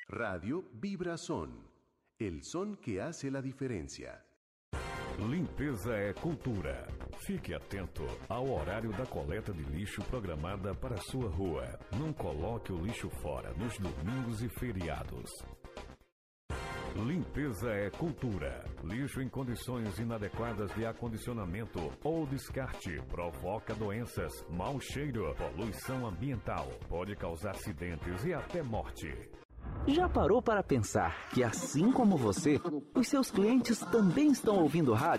Radio Vibrason, el son que hace la diferencia. Limpeza é cultura. Fique atento ao horário da coleta de lixo programada para sua rua. Não coloque o lixo fora nos domingos e feriados. Limpeza é cultura. Lixo em condições inadequadas de acondicionamento ou descarte provoca doenças, mau cheiro, poluição ambiental, pode causar acidentes e até morte. Já parou para pensar que, assim como você, os seus clientes também estão ouvindo rádio?